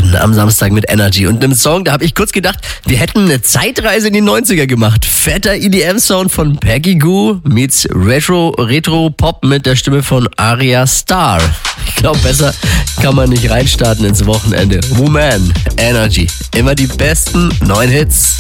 Woman am Samstag mit Energy. Und einem Song, da habe ich kurz gedacht, wir hätten eine Zeitreise in die 90er gemacht. Fetter EDM-Sound von Peggy Gou meets Retro-Pop mit der Stimme von Arya Starr. Ich glaube, besser kann man nicht reinstarten ins Wochenende. Woman, Energy, immer die besten neuen Hits.